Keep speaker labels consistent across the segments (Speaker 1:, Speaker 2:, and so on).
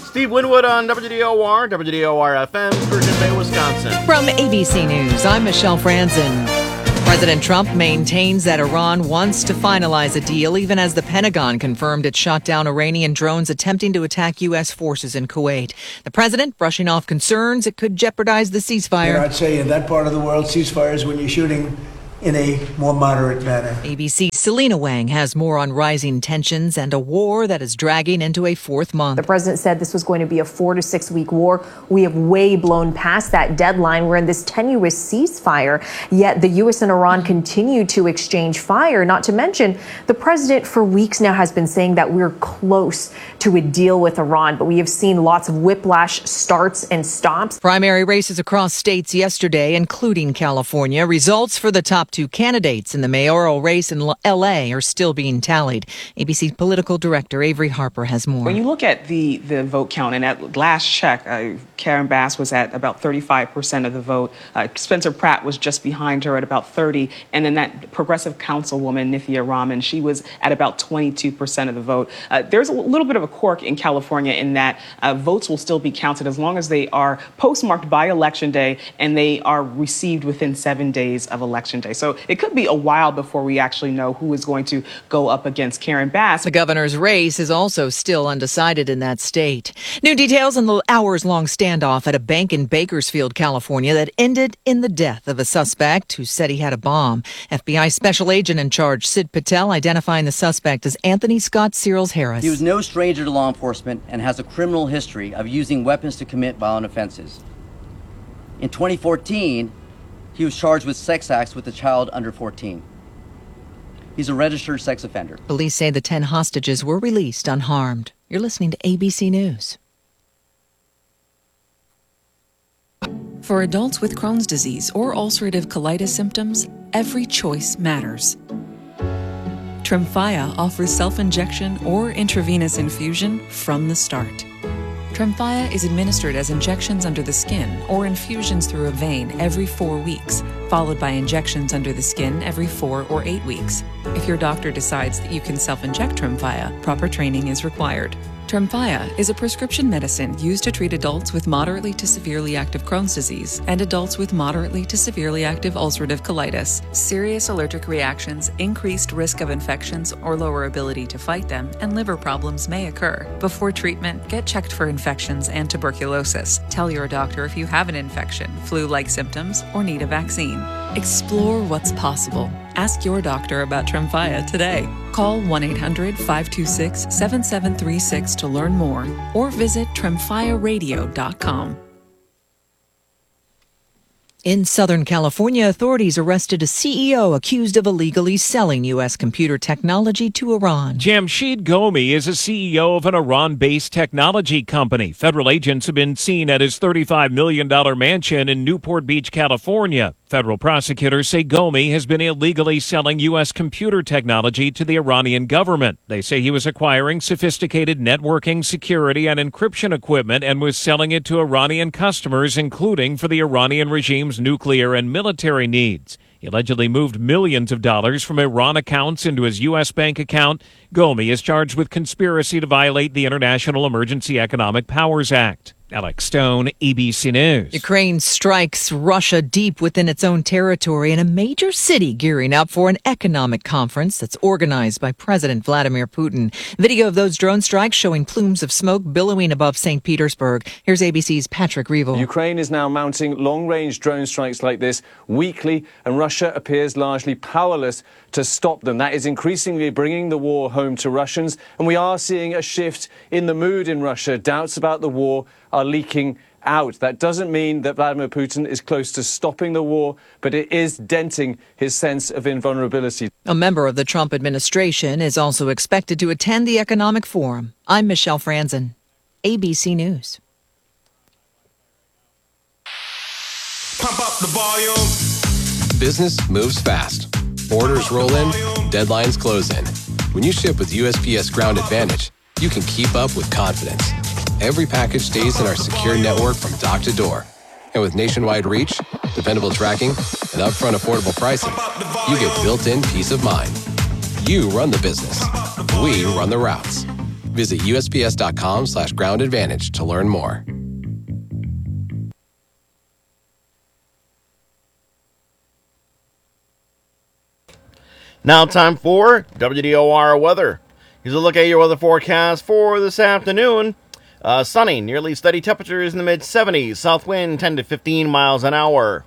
Speaker 1: Steve Winwood on WDOR, WDOR-FM, Sturgeon Bay, Wisconsin.
Speaker 2: From ABC News, I'm Michelle Franzen. President Trump maintains that Iran wants to finalize a deal, even as the Pentagon confirmed it shot down Iranian drones attempting to attack U.S. forces in Kuwait. The president brushing off concerns it could jeopardize the ceasefire.
Speaker 3: I'd say in that part of the world, ceasefires when you're shooting in a more moderate manner.
Speaker 2: ABC's Selena Wang has more on rising tensions and a war that is dragging into a fourth month.
Speaker 4: The president said this was going to be a 4 to 6 week war. We have way blown past that deadline. We're in this tenuous ceasefire, yet the U.S. and Iran continue to exchange fire. Not to mention, the president for weeks now has been saying that we're close to a deal with Iran, but we have seen lots of whiplash starts and stops.
Speaker 2: Primary races across states yesterday, including California. Results for the top two candidates in the mayoral race in L.A. are still being tallied. ABC political director Avery Harper has more.
Speaker 5: When you look at the vote count, and at last check, Karen Bass was at about 35% of the vote. Spencer Pratt was just behind her at about 30%. And then that progressive councilwoman, Nithya Raman, she was at about 22% of the vote. There's a little bit of a quirk in California in that votes will still be counted as long as they are postmarked by Election Day and they are received within 7 days of Election Day. So it could be a while before we actually know who is going to go up against Karen Bass.
Speaker 2: The governor's race is also still undecided in that state. New details on the hours-long standoff at a bank in Bakersfield, California that ended in the death of a suspect who said he had a bomb. FBI special agent in charge, Sid Patel, identifying the suspect as Anthony Scott Searles Harris.
Speaker 6: He was no stranger to law enforcement and has a criminal history of using weapons to commit violent offenses. In 2014, he was charged with sex acts with a child under 14. He's a registered sex offender.
Speaker 2: Police say the 10 hostages were released unharmed. You're listening to ABC News.
Speaker 7: For adults with Crohn's disease or ulcerative colitis symptoms, every choice matters. Tremfya offers self-injection or intravenous infusion from the start. Tremfya is administered as injections under the skin or infusions through a vein every 4 weeks, followed by injections under the skin every 4 or 8 weeks. If your doctor decides that you can self-inject Tremfya, proper training is required. Tremfya is a prescription medicine used to treat adults with moderately to severely active Crohn's disease and adults with moderately to severely active ulcerative colitis. Serious allergic reactions, increased risk of infections or lower ability to fight them, and liver problems may occur. Before treatment, get checked for infections and tuberculosis. Tell your doctor if you have an infection, flu-like symptoms, or need a vaccine. Explore what's possible. Ask your doctor about Tremfya today. Call 1-800-526-7736 to learn more or visit tremfyaradio.com.
Speaker 2: In Southern California, authorities arrested a CEO accused of illegally selling U.S. computer technology to Iran.
Speaker 8: Jamshid Ghomi is a CEO of an Iran-based technology company. Federal agents have been seen at his $35 million mansion in Newport Beach, California. Federal prosecutors say Ghomi has been illegally selling U.S. computer technology to the Iranian government. They say he was acquiring sophisticated networking, security, and encryption equipment and was selling it to Iranian customers, including for the Iranian regime's nuclear and military needs. He allegedly moved millions of dollars from Iran accounts into his U.S. bank account. Ghomi is charged with conspiracy to violate the International Emergency Economic Powers Act. Alex Stone, ABC News.
Speaker 2: Ukraine strikes Russia deep within its own territory in a major city gearing up for an economic conference that's organized by President Vladimir Putin. Video of those drone strikes showing plumes of smoke billowing above St. Petersburg. Here's ABC's Patrick Reevell.
Speaker 9: Ukraine is now mounting long-range drone strikes like this weekly, and Russia appears largely powerless to stop them. That is increasingly bringing the war home to Russians, and we are seeing a shift in the mood in Russia. Doubts about the war are leaking out. That doesn't mean that Vladimir Putin is close to stopping the war, but it is denting his sense of invulnerability.
Speaker 2: A member of the Trump administration is also expected to attend the economic forum. I'm Michelle Franzen, ABC News.
Speaker 10: Pump up the volume.
Speaker 11: Business moves fast. Orders roll in, deadlines close in. When you ship with USPS Ground Advantage, you can keep up with confidence. Every package stays in our secure network from dock to door. And with nationwide reach, dependable tracking, and upfront affordable pricing, you get built-in peace of mind. You run the business. We run the routes. Visit USPS.com/groundadvantage to learn more.
Speaker 1: Now time for WDOR weather. Here's a look at your weather forecast for this afternoon. Sunny, nearly steady temperatures in the mid-70s. South wind 10 to 15 miles an hour.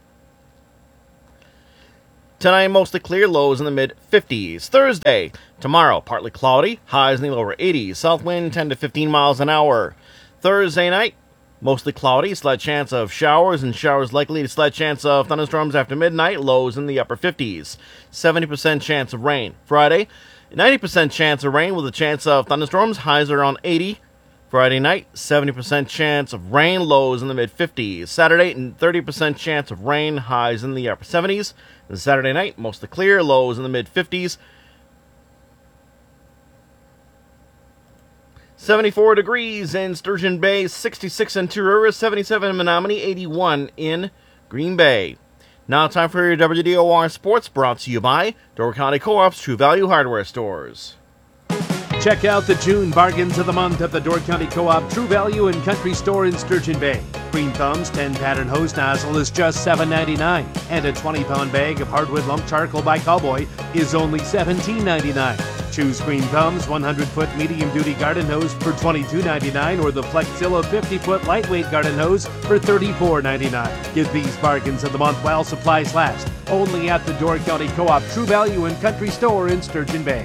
Speaker 1: Tonight, mostly clear, lows in the mid-50s. Thursday, tomorrow, partly cloudy, highs in the lower 80s. South wind 10 to 15 miles an hour. Thursday night, mostly cloudy, slight chance of showers, and showers likely, slight chance of thunderstorms after midnight, lows in the upper 50s. 70% chance of rain. Friday, 90% chance of rain with a chance of thunderstorms, highs around 80. Friday night, 70% chance of rain, lows in the mid-50s. Saturday, 30% chance of rain, highs in the upper 70s. And Saturday night, mostly clear, lows in the mid-50s. 74 degrees in Sturgeon Bay, 66 in Two Rivers, 77 in Menominee, 81 in Green Bay. Now time for your WDOR Sports, brought to you by Door County Co-op's True Value Hardware Stores.
Speaker 12: Check out the June bargains of the month at the Door County Co-op True Value and Country Store in Sturgeon Bay. Green Thumbs 10-pattern hose nozzle is just $7.99, and a 20-pound bag of hardwood lump charcoal by Cowboy is only $17.99. Choose Green Thumbs 100-foot medium-duty garden hose for $22.99 or the Flexzilla 50-foot lightweight garden hose for $34.99. Get these bargains of the month while supplies last, only at the Door County Co-op True Value and Country Store in Sturgeon Bay.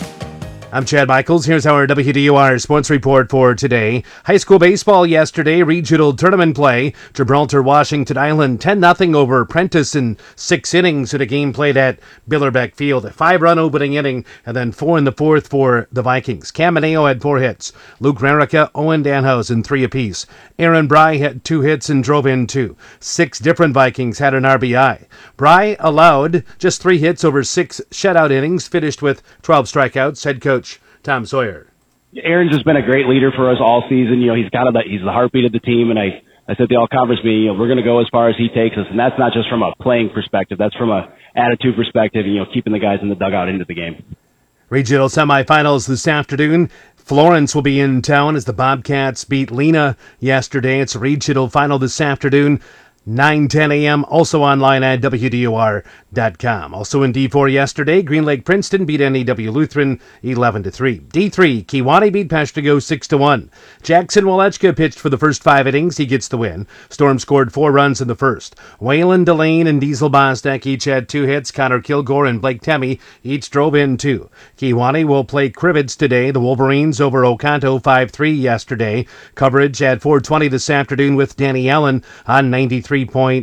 Speaker 12: I'm Chad Michaels. Here's our WDOR Sports Report for today. High school baseball yesterday, regional tournament play. Gibraltar, Washington Island, 10-0 over Prentice in 6 innings in a game played at Billerbeck Field. A 5-run opening inning, and then 4 in the fourth for the Vikings. Cam Mineo had 4 hits. Luke Rarica, Owen Danhausen, 3 apiece. Aaron Bry had 2 hits and drove in 2. 6 different Vikings had an RBI. Bry allowed just 3 hits over 6 shutout innings, finished with 12 strikeouts. Head coach Tom Sawyer.
Speaker 13: Aaron's just been a great leader for us all season. You know, he's the heartbeat of the team, and I said the all-conference meeting, we're going to go as far as he takes us, and that's not just from a playing perspective, that's from a attitude perspective, and, keeping the guys in the dugout into the game.
Speaker 12: Regional semifinals this afternoon. Florence will be in town as the Bobcats beat Lena yesterday. It's a regional final this afternoon. 9:10 a.m. Also online at WDOR.com. Also in D4 yesterday, Green Lake Princeton beat NEW Lutheran 11-3. D3, Kewanee beat Peshtigo 6-1. Jackson Walechka pitched for the first 5 innings. He gets the win. Storm scored 4 runs in the first. Waylon Delane and Diesel Bostek each had 2 hits. Connor Kilgore and Blake Temmie each drove in 2. Kewanee will play Crivets today. The Wolverines over Oconto 5-3 yesterday. Coverage at 4:20 this afternoon with Danny Allen on 93.9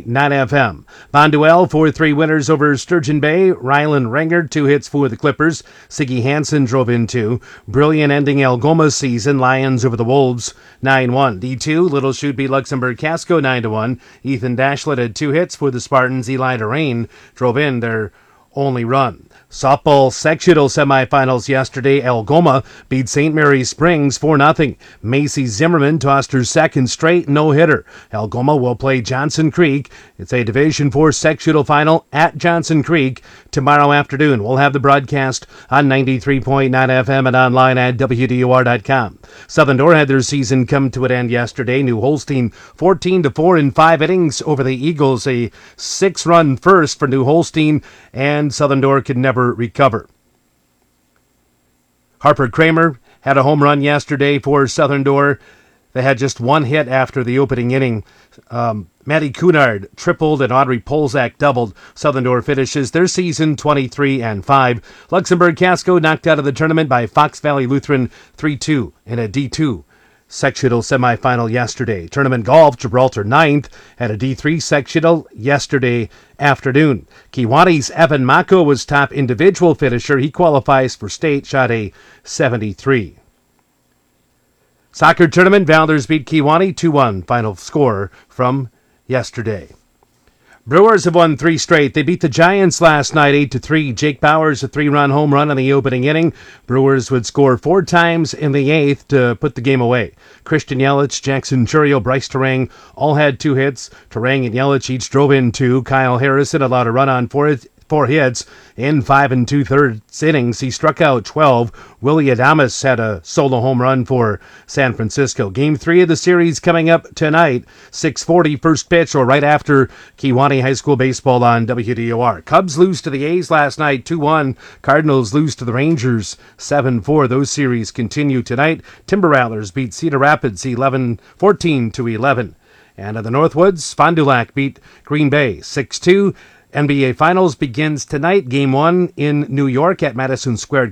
Speaker 12: FM. Bonduelle 4-3 winners over Sturgeon Bay. Rylan Renger 2 hits for the Clippers. Siggy Hansen drove in 2. Brilliant ending Algoma's season. Lions over the Wolves 9-1. D2 Little Chute beat Luxembourg Casco 9-1. Ethan Dashlet had 2 hits for the Spartans. Eli Durain drove in their only run. Softball sectional semifinals yesterday. Algoma beat St. Mary's Springs 4-0. Macy Zimmerman tossed her second straight no-hitter. Algoma will play Johnson Creek. It's a Division IV sectional final at Johnson Creek tomorrow afternoon. We'll have the broadcast on 93.9 FM and online at WDOR.com. Southern Door had their season come to an end yesterday. New Holstein 14-4 in 5 innings over the Eagles. A 6-run first for New Holstein, and Southern Door could never recover. Harper Kramer had a home run yesterday for Southern Door. They had just 1 hit after the opening inning. Maddie Cunard tripled and Audrey Polzak doubled. Southern Door finishes their season 23-5. Luxembourg Casco knocked out of the tournament by Fox Valley Lutheran 3-2 in a D2 sectional semifinal yesterday. Tournament golf, Gibraltar 9th, had a D3 sectional yesterday afternoon. Kewanee's Evan Mako was top individual finisher. He qualifies for state, shot a 73. Soccer tournament, Valders beat Kewanee 2-1. Final score from yesterday. Brewers have won 3 straight. They beat the Giants last night 8-3. Jake Bowers a 3-run home run in the opening inning. Brewers would score 4 times in the 8th to put the game away. Christian Yelich, Jackson Churio, Bryce Terang all had 2 hits. Terang and Yelich each drove in 2. Kyle Harrison allowed a run on 4th 4 hits in 5 2/3 innings. He struck out 12. Willie Adames had a solo home run for San Francisco. Game 3 of the series coming up tonight, 6:40 first pitch, or right after Kewanee High School baseball on WDOR. Cubs lose to the A's last night, 2-1. Cardinals lose to the Rangers, 7-4. Those series continue tonight. Timber Rattlers beat Cedar Rapids 14-11. And at the Northwoods, Fond du Lac beat Green Bay 6-2. NBA Finals begins tonight. Game 1 in New York at Madison Square